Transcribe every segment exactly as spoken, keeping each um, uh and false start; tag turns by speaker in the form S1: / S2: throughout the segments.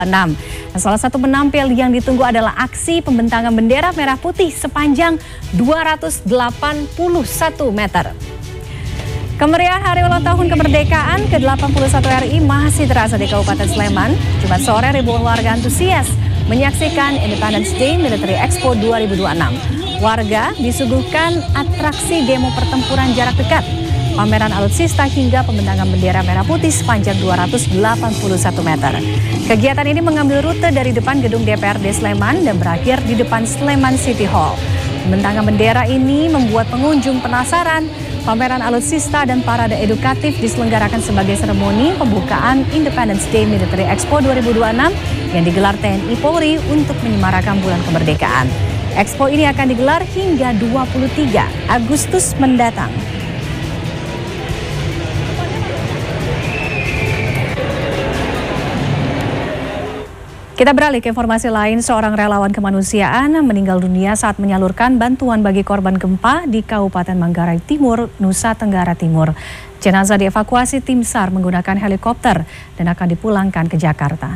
S1: enam. Nah, salah satu penampil yang ditunggu adalah aksi pembentangan bendera merah putih sepanjang dua ratus delapan puluh satu meter. Kemeriahan hari ulang tahun kemerdekaan ke delapan puluh satu R I masih terasa di Kabupaten Sleman. Jumat sore ribuan warga antusias menyaksikan Independence Day Military Expo dua ribu dua puluh enam. Warga disuguhkan atraksi demo pertempuran jarak dekat, pameran alutsista hingga pembentangan bendera merah putih sepanjang dua ratus delapan puluh satu meter. Kegiatan ini mengambil rute dari depan gedung D P R D Sleman dan berakhir di depan Sleman City Hall. Pembentangan bendera ini membuat pengunjung penasaran. Pameran alutsista dan parade edukatif diselenggarakan sebagai seremoni pembukaan Independence Day Military Expo dua ribu dua puluh enam yang digelar T N I Polri untuk menyemarakan bulan kemerdekaan. Expo ini akan digelar hingga dua puluh tiga Agustus mendatang. Kita beralih ke informasi lain, seorang relawan kemanusiaan meninggal dunia saat menyalurkan bantuan bagi korban gempa di Kabupaten Manggarai Timur, Nusa Tenggara Timur. Jenazah dievakuasi tim SAR menggunakan helikopter dan akan dipulangkan ke Jakarta.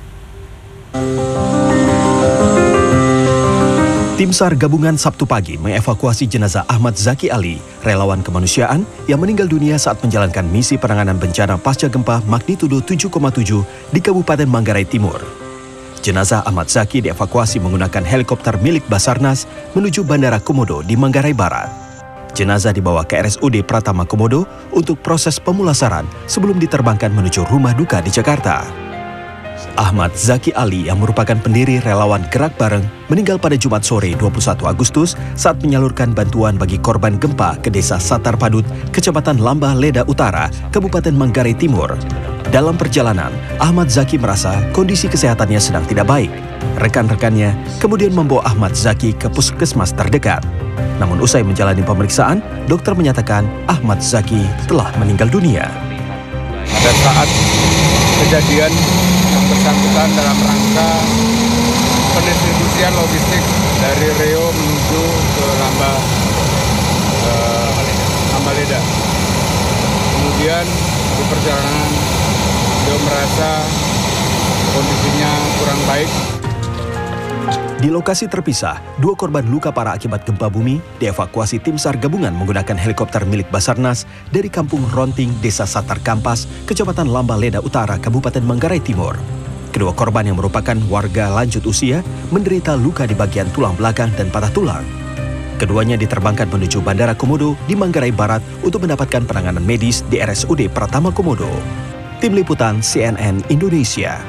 S2: Tim SAR gabungan Sabtu pagi mengevakuasi jenazah Ahmad Zaki Ali, relawan kemanusiaan yang meninggal dunia saat menjalankan misi penanganan bencana pasca gempa magnitudo tujuh koma tujuh di Kabupaten Manggarai Timur. Jenazah Ahmad Zaki dievakuasi menggunakan helikopter milik Basarnas menuju Bandara Komodo di Manggarai Barat. Jenazah dibawa ke R S U D Pratama Komodo untuk proses pemulasaran sebelum diterbangkan menuju rumah duka di Jakarta. Ahmad Zaki Ali yang merupakan pendiri relawan Gerak Bareng meninggal pada Jumat sore dua puluh satu Agustus saat menyalurkan bantuan bagi korban gempa ke Desa Satar Padut, Kecamatan Lambah Leda Utara, Kabupaten Manggarai Timur. Dalam perjalanan, Ahmad Zaki merasa kondisi kesehatannya sedang tidak baik. Rekan-rekannya kemudian membawa Ahmad Zaki ke puskesmas terdekat. Namun usai menjalani pemeriksaan, dokter menyatakan Ahmad Zaki telah meninggal dunia.
S3: Pada saat kejadian yang bersangkutan dalam rangka pendistribusian logistik dari Riau menuju ke Lambah eh, Lambah Leda. Kemudian di perjalanan beliau merasa kondisinya kurang baik.
S2: Di lokasi terpisah, dua korban luka parah akibat gempa bumi dievakuasi tim SAR gabungan menggunakan helikopter milik Basarnas dari Kampung Ronting, Desa Satar Kampas, Kecamatan Lambah Leda Utara, Kabupaten Manggarai Timur. Kedua korban yang merupakan warga lanjut usia menderita luka di bagian tulang belakang dan patah tulang. Keduanya diterbangkan menuju Bandara Komodo di Manggarai Barat untuk mendapatkan penanganan medis di R S U D Pratama Komodo. Tim Liputan C N N Indonesia.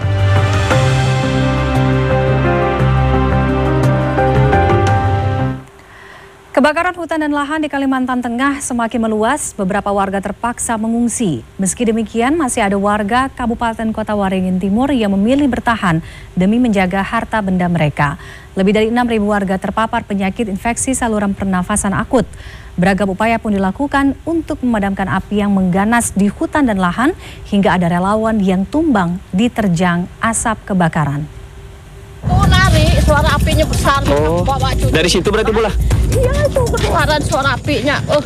S1: Kebakaran hutan dan lahan di Kalimantan Tengah semakin meluas, beberapa warga terpaksa mengungsi. Meski demikian, masih ada warga Kabupaten Kota Waringin Timur yang memilih bertahan demi menjaga harta benda mereka. Lebih dari enam ribu warga terpapar penyakit infeksi saluran pernafasan akut. Beragam upaya pun dilakukan untuk memadamkan api yang mengganas di hutan dan lahan, hingga ada relawan yang tumbang diterjang asap kebakaran.
S4: Oh, nari, suara apinya besar.
S5: Oh,
S4: bawa
S5: dari situ berarti pula?
S4: Iya, itu keluaran suara apinya. Uh.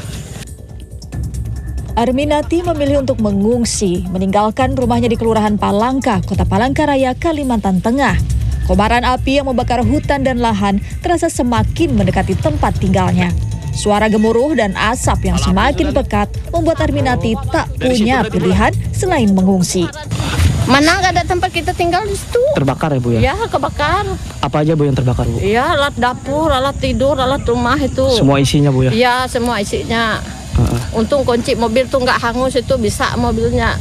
S6: Arminati memilih untuk mengungsi, meninggalkan rumahnya di Kelurahan Palangka, Kota Palangkaraya, Kalimantan Tengah. Kobaran api yang membakar hutan dan lahan terasa semakin mendekati tempat tinggalnya. Suara gemuruh dan asap yang semakin pekat membuat Arminati tak punya pilihan selain mengungsi.
S4: Mana nggak ada tempat kita tinggal di situ.
S5: Terbakar ya Bu ya?
S4: Iya, kebakar.
S5: Apa aja Bu yang terbakar Bu?
S4: Iya, alat dapur, alat tidur, alat rumah itu.
S5: Semua isinya Bu ya?
S4: Iya, semua isinya.
S5: Uh-uh.
S4: Untung kunci mobil tuh nggak hangus, itu bisa mobilnya.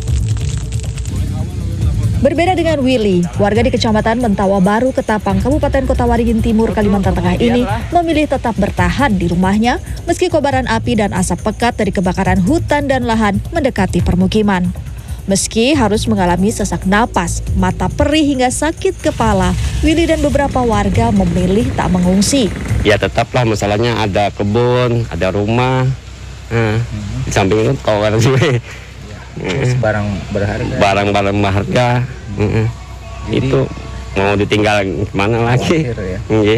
S6: Berbeda dengan Willy, warga di Kecamatan Mentawa Baru, Ketapang, Kabupaten Kota Waringin Timur, Kalimantan Tengah ini memilih tetap bertahan di rumahnya meski kobaran api dan asap pekat dari kebakaran hutan dan lahan mendekati permukiman. Meski harus mengalami sesak napas, mata perih hingga sakit kepala, Willy dan beberapa warga memilih tak mengungsi.
S7: Ya tetaplah, masalahnya ada kebun, ada rumah, nah, di samping itu kawan sih.
S8: Barang berharga.
S7: Barang-barang berharga, uh-uh. Itu mau ditinggal kemana lagi?
S8: Ya.
S7: Yeah.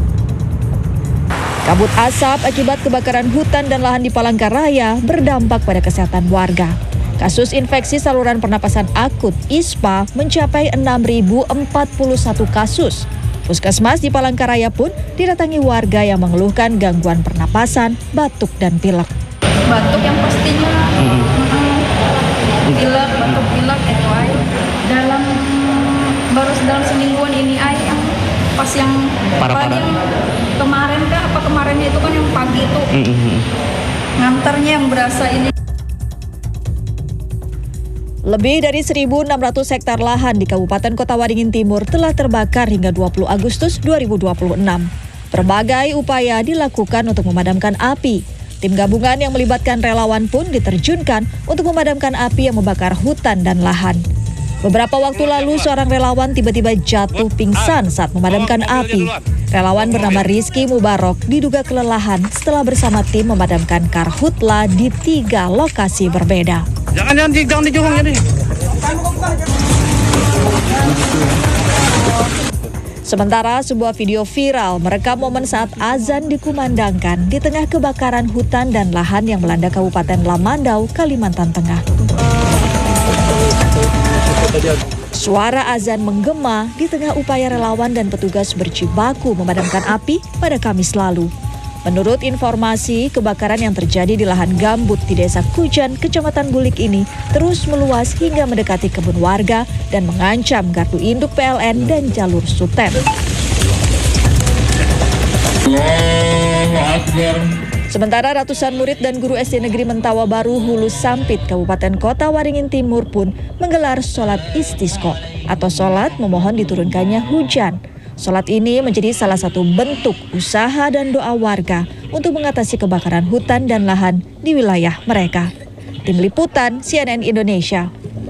S6: Kabut asap akibat kebakaran hutan dan lahan di Palangkaraya berdampak pada kesehatan warga. Kasus infeksi saluran pernapasan akut I S P A mencapai enam ribu empat puluh satu kasus. Puskesmas di Palangkaraya pun didatangi warga yang mengeluhkan gangguan pernapasan, batuk, dan pilek.
S9: Batuk yang pastinya, hmm. pilek, batuk pilek itu ay. Dalam baru dalam semingguan ini ay yang pas yang
S5: Parah-parah.
S9: yang kemarin kah apa kemarinnya itu kan yang pagi itu hmm. nganternya yang berasa ini.
S6: Lebih dari seribu enam ratus hektar lahan di Kabupaten Kota Waringin Timur telah terbakar hingga dua puluh Agustus dua ribu dua puluh enam. Berbagai upaya dilakukan untuk memadamkan api. Tim gabungan yang melibatkan relawan pun diterjunkan untuk memadamkan api yang membakar hutan dan lahan. Beberapa waktu lalu seorang relawan tiba-tiba jatuh pingsan saat memadamkan api. Relawan bernama Rizky Mubarok diduga kelelahan setelah bersama tim memadamkan karhutla di tiga lokasi berbeda.
S5: Jangan jangan jangan dijungung ini.
S6: Sementara sebuah video viral merekam momen saat azan dikumandangkan di tengah kebakaran hutan dan lahan yang melanda Kabupaten Lamandau, Kalimantan Tengah. Suara azan menggema di tengah upaya relawan dan petugas berjibaku memadamkan api pada Kamis lalu. Menurut informasi, kebakaran yang terjadi di lahan gambut di Desa Kujan, Kecamatan Bulik ini terus meluas hingga mendekati kebun warga dan mengancam gardu induk P L N dan jalur Sutet. Sementara ratusan murid dan guru S D Negeri Mentawa Baru Hulu Sampit, Kabupaten Kota Waringin Timur pun menggelar sholat istisqa atau sholat memohon diturunkannya hujan. Sholat ini menjadi salah satu bentuk usaha dan doa warga untuk mengatasi kebakaran hutan dan lahan di wilayah mereka. Tim Liputan C N N Indonesia.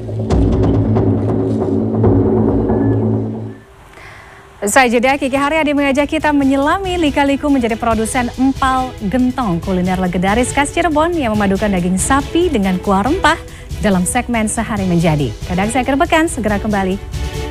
S1: Usai jeda, Kiki Haryadi mengajak kita menyelami lika-liku menjadi produsen empal gentong, kuliner legendaris khas Cirebon yang memadukan daging sapi dengan kuah rempah dalam segmen Sehari Menjadi. Kadang saya Pekan segera kembali.